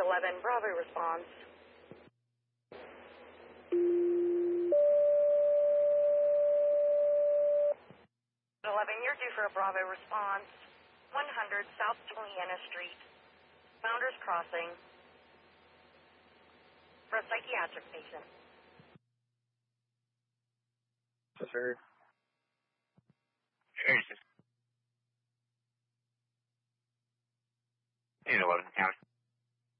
11, Bravo response. 11, you're due for a Bravo response. 100 South Juliana Street, Founders Crossing, for a psychiatric patient. Sure. Hey, 11 County.